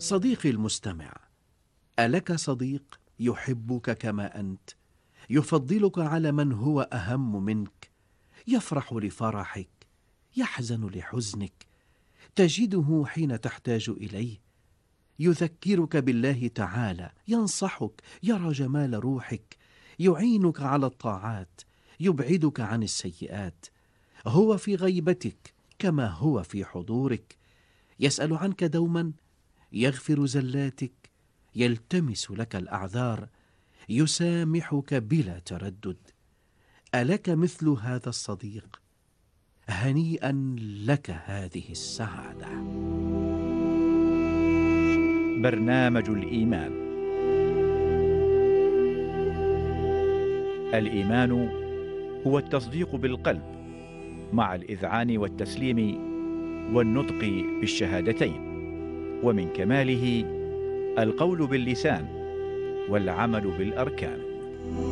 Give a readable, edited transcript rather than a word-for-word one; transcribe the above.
صديقي المستمع، ألك صديق يحبك كما أنت، يفضلك على من هو أهم منك، يفرح لفرحك، يحزن لحزنك، تجده حين تحتاج إليه، يذكرك بالله تعالى، ينصحك، يرى جمال روحك، يعينك على الطاعات، يبعدك عن السيئات، هو في غيبتك كما هو في حضورك، يسأل عنك دوما، يغفر زلاتك، يلتمس لك الأعذار، يسامحك بلا تردد. ألك مثل هذا الصديق؟ هنيئا لك هذه السعادة. برنامج الإيمان. الإيمان هو التصديق بالقلب مع الإذعان والتسليم والنطق بالشهادتين، ومن كماله القول باللسان والعمل بالأركان.